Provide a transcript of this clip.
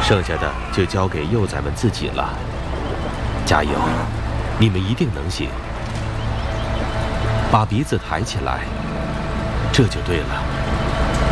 剩下的就交给幼崽们自己了。加油，你们一定能行。把鼻子抬起来，这就对了。